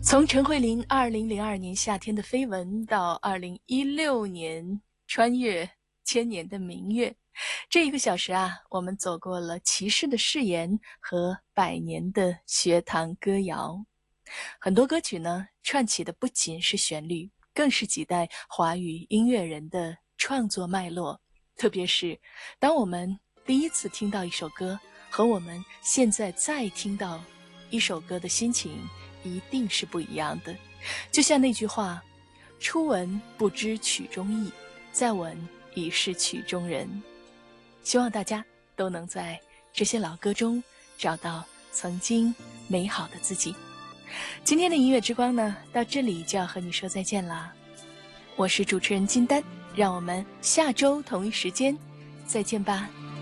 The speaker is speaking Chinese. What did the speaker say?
从陈慧琳2002年夏天的绯闻到2016年穿越千年的明月，这一个小时啊，我们走过了骑士的誓言和百年的学堂歌谣。很多歌曲呢，串起的不仅是旋律，更是几代华语音乐人的创作脉络。特别是当我们第一次听到一首歌，和我们现在再听到一首歌的心情一定是不一样的。就像那句话，初闻不知曲中意，再闻已是曲中人。希望大家都能在这些老歌中找到曾经美好的自己。今天的音乐之光呢，到这里就要和你说再见啦。我是主持人金丹，让我们下周同一时间再见吧。